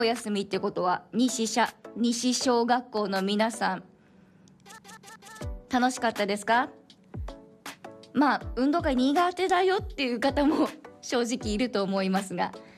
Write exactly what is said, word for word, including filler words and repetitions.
お休みってことは西社西小学校の皆さん楽しかったですか？まあ運動会苦手だよっていう方も正直いると思いますが、